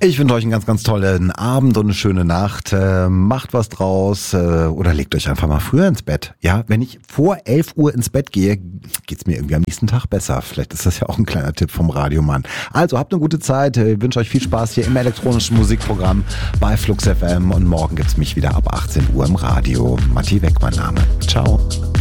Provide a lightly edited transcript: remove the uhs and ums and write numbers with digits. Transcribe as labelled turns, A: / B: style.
A: Ich wünsche euch einen ganz, ganz tollen Abend und eine schöne Nacht. Macht was draus oder legt euch einfach mal früher ins Bett. Ja, wenn ich vor 11 Uhr ins Bett gehe, geht's mir irgendwie am nächsten Tag besser. Vielleicht ist das ja auch ein kleiner Tipp vom Radiomann. Also habt eine gute Zeit. Ich wünsche euch viel Spaß hier im elektronischen Musikprogramm bei Flux FM und morgen gibt's mich wieder ab 18 Uhr im Radio. Matti Weck, mein Name. Ciao.